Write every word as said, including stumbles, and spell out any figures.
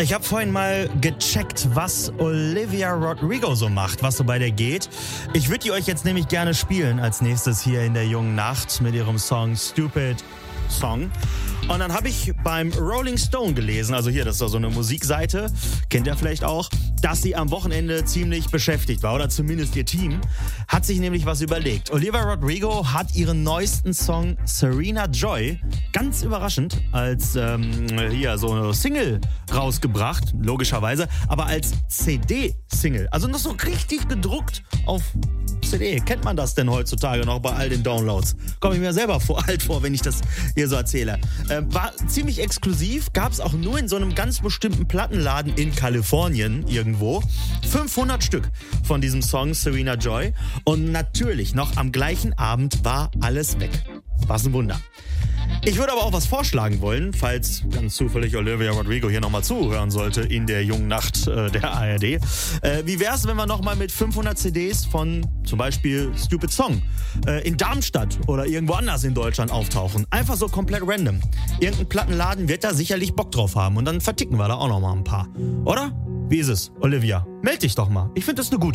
Ich habe vorhin mal gecheckt, was Olivia Rodrigo so macht, was so bei der geht. Ich würde die euch jetzt nämlich gerne spielen als nächstes hier in der jungen Nacht mit ihrem Song Stupid Song. Und dann habe ich beim Rolling Stone gelesen, also hier, das ist so eine Musikseite, kennt ihr vielleicht auch, dass sie am Wochenende ziemlich beschäftigt war, oder zumindest ihr Team, hat sich nämlich was überlegt. Olivia Rodrigo hat ihren neuesten Song Serena Joy, ganz überraschend, als ähm, hier so eine Single rausgebracht, logischerweise, aber als C D-Single, also noch so richtig gedruckt auf C D. Kennt man das denn heutzutage noch bei all den Downloads? Komme ich mir selber vor, alt vor, wenn ich das hier so erzähle. Äh, war ziemlich exklusiv, gab es auch nur in so einem ganz bestimmten Plattenladen in Kalifornien irgendwo. fünfhundert Stück von diesem Song Serena Joy. Und natürlich noch am gleichen Abend war alles weg. Was ein Wunder. Ich würde aber auch was vorschlagen wollen, falls ganz zufällig Olivia Rodrigo hier nochmal zuhören sollte in der jungen Nacht äh, der A R D. Äh, wie wär's, wenn wir nochmal mit fünfhundert C Ds von zum Beispiel Stupid Song äh, in Darmstadt oder irgendwo anders in Deutschland auftauchen? Einfach so komplett random. Irgendein Plattenladen wird da sicherlich Bock drauf haben und dann verticken wir da auch nochmal ein paar. Oder? Wie ist es, Olivia? Meld dich doch mal. Ich finde das eine gute